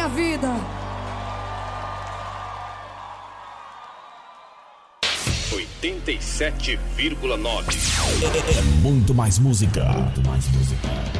minha vida. 87,9. É muito mais música. Muito mais música.